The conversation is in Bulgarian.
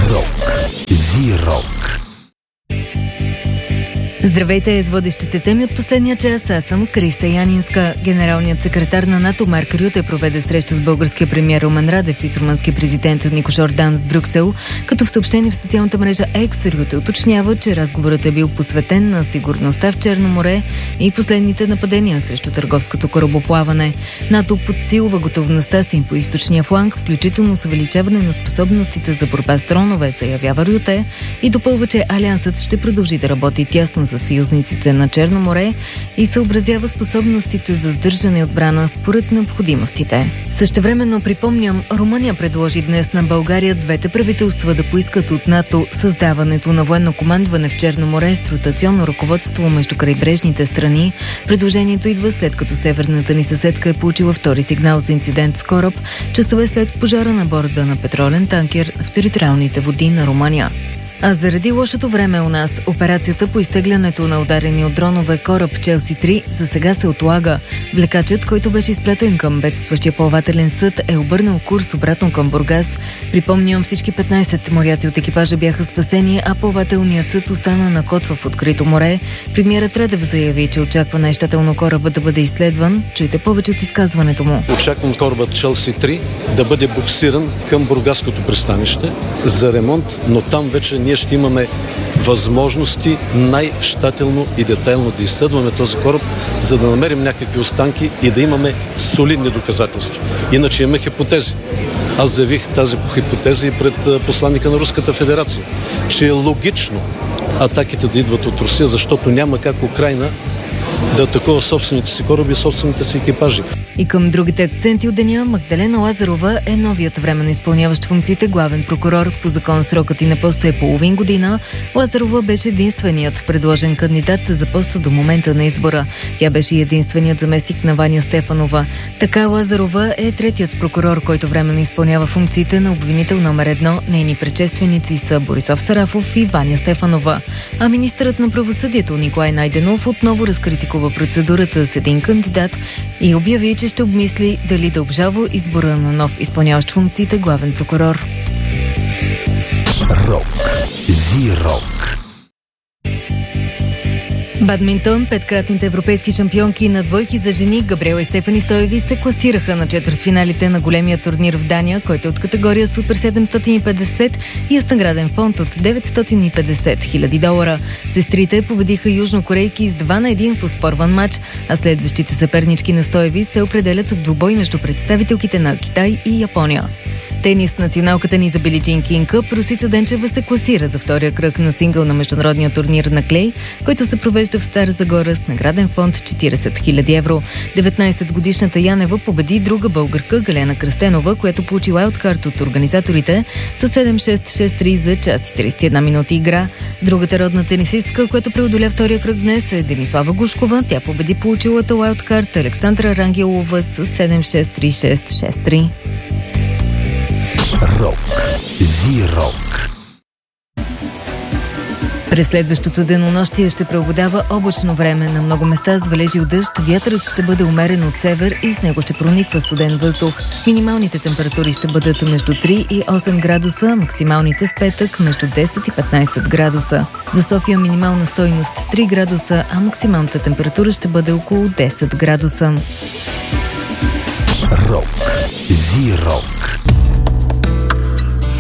Рок. Зи-рок. Здравейте, с водещите теми от последния час. Аз съм Криста Янинска. Генералният секретар на НАТО Марк Рюте проведе среща с българския премиер Румен Радев и с румънския президент Нико Жордан в Брюксел, като в съобщение в социалната мрежа X Рюте уточнява, че разговорът е бил посветен на сигурността в Черно море и последните нападения срещу търговското корабоплаване. НАТО подсилва готовността си по източния фланг, включително с увеличаване на способностите за борба с дронове, заявява Рюте, и допълва, че Алиансът ще продължи да работи тясно за съюзниците на Черно море и съобразява способностите за сдържане и отбрана според необходимостите. Същевременно припомням, Румъния предложи днес на България двете правителства да поискат от НАТО създаването на военно командване в Черно море с ротационно ръководство между крайбрежните страни. Предложението идва след като северната ни съседка е получила втори сигнал за инцидент с кораб, часове след пожара на борда на петролен танкер в териториалните води на Румъния. А заради лошото време у нас, операцията по изтеглянето на ударени от дронове кораб Челси-3 за сега се отлага. Влекачът, който беше изпратен към бедстващия плавателен съд, е обърнал курс обратно към Бургас. Припомням, всички 15 моряци от екипажа бяха спасени, а плавателният съд остана на код в открито море. Премиерът Радев заяви, че очаква най-щателно корабът да бъде изследван. Чуйте повече от изказването му. Очаквам корабът Челси-3 да бъде буксиран към бургаското пристанище за ремонт, но там вече ние ще имаме възможности най-щателно и детайлно да изследваме този кораб, за да намерим някакви останки и да имаме солидни доказателства. Иначе имаме хипотези. Аз заявих тази хипотеза и пред посланника на Руската федерация, че е логично атаките да идват от Русия, защото няма как Украйна да атакува собствените си кораби и собствените си екипажи. И към другите акценти от деня, Магдалена Лазарова е новият временно изпълняващ функциите главен прокурор. По закон срокът и на поста е половин година. Лазарова беше единственият предложен кандидат за поста до момента на избора. Тя беше и единственият заместник на Ваня Стефанова. Така Лазарова е третият прокурор, който временно изпълнява функциите на обвинител номер 1. Нейни предшественици са Борислав Сарафов и Ваня Стефанова. А министърът на правосъдието Николай Найденов отново разкритикува процедурата с един кандидат и обяви, че ще обмисли дали да обжалва избора на нов изпълняващ функциите главен прокурор. Рок. Зи-рок. Бадминтон, петкратните европейски шампионки на двойки за жени Габриела и Стефани Стоеви се класираха на четвъртфиналите на големия турнир в Дания, който е от категория Супер 750 и е с награден фонд от $950 000. Сестрите победиха южнокорейки с 2-1 в оспорван матч, а следващите съпернички на Стоеви се определят в двубой между представителките на Китай и Япония. Тенис, националката ни за Били Джин Кинг Къп, Русица Денчева се класира за втория кръг на сингъл на международния турнир на клей, който се провежда в Стара Загора с награден фонд €40 000. 19-годишната Янева победи друга българка Галена Кръстенова, която получи лайлдкарт от организаторите с 7-6-6-3 за час и 31 минути игра. Другата родна тенисистка, която преодоля втория кръг днес, е Денислава Гушкова. Тя победи получилата лайлдкарт Александра Рангелова с 7-6-3-6-6-3. Рок. Зи-рок. През следващото денонощие ще преобладава облачно време. На много места с валежи от дъжд, вятърът ще бъде умерен от север и с него ще прониква студен въздух. Минималните температури ще бъдат между 3 и 8 градуса, максималните в петък между 10 и 15 градуса. За София минимална стойност 3 градуса, а максималната температура ще бъде около 10 градуса. Рок. Зи-рок.